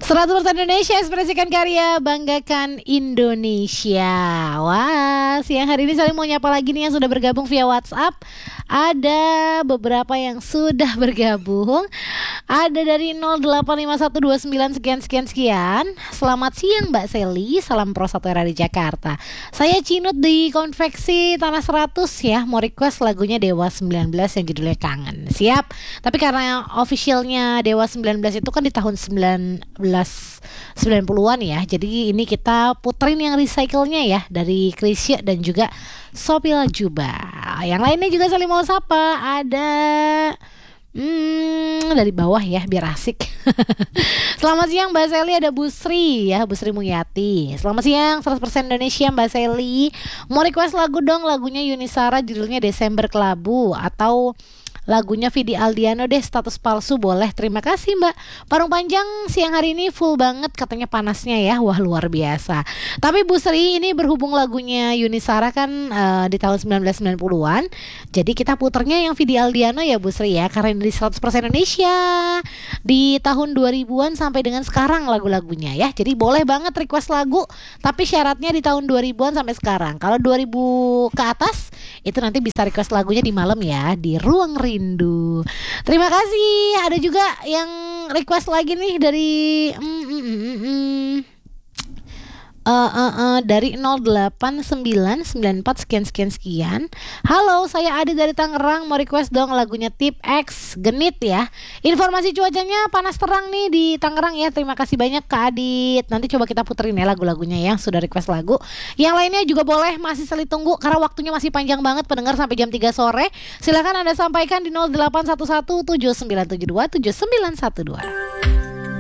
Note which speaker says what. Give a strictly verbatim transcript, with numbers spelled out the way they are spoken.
Speaker 1: seratus persen Indonesia, ekspresikan karya, banggakan Indonesia. Wah, siang hari ini saya mau nyapa lagi nih yang sudah bergabung via WhatsApp. Ada beberapa yang sudah bergabung. Ada dari nol delapan lima satu dua sembilan sekian sekian sekian. Selamat siang Mbak Sally, salam Pro satu era di Jakarta. Saya Cinut di Konveksi Tanah seratus ya. Mau request lagunya Dewa sembilan belas yang judulnya Kangen. Siap. Tapi karena officialnya Dewa sembilan belas itu kan di tahun sembilan belas sembilan puluhan ya. Jadi ini kita puterin yang recycle-nya ya, dari Krisya dan juga Sophie Lajuba. Yang lainnya juga saling mau sapa. Ada Hmm, dari bawah ya biar asik. Selamat siang Mbak Sally, ada Bu Sri ya, Bu Sri Mulyati. Selamat siang seratus persen Indonesia Mbak Sally. Mau request lagu dong, lagunya Yuni Shara judulnya Desember Kelabu, atau lagunya Vidi Aldiano deh, Status Palsu boleh. Terima kasih Mbak. Parung Panjang siang hari ini full banget katanya panasnya ya. Wah luar biasa. Tapi Bu Sri, ini berhubung lagunya Yuni Shara kan uh, di tahun sembilan belas sembilan puluhan. Jadi kita puternya yang Vidi Aldiano ya Bu Sri ya, karena ini di seratus persen Indonesia di tahun dua ribuan sampai dengan sekarang lagu-lagunya ya. Jadi boleh banget request lagu, tapi syaratnya di tahun dua ribuan sampai sekarang. Kalau dua ribu ke atas itu nanti bisa request lagunya di malam ya, di Ruang Rindu. Terima kasih. Ada juga yang request lagi nih dari mm, mm, mm, mm. Uh, uh, uh, dari nol delapan sembilan sembilan empat sekian sekian sekian. Halo, saya Adi dari Tangerang, mau request dong lagunya Tip X Genit ya. Informasi cuacanya panas terang nih di Tangerang ya. Terima kasih banyak Kak Adit. Nanti coba kita puterin ya lagu-lagunya ya, sudah request lagu. Yang lainnya juga boleh, masih seli tunggu karena waktunya masih panjang banget pendengar, sampai jam tiga sore. Silakan Anda sampaikan di nol delapan satu satu tujuh sembilan tujuh dua tujuh sembilan satu dua.